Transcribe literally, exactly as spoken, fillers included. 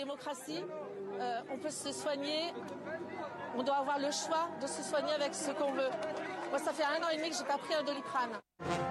démocratie, euh, on peut se soigner, on doit avoir le choix de se soigner avec ce qu'on veut. Moi, ça fait un an et demi que j'ai pas pris un Doliprane.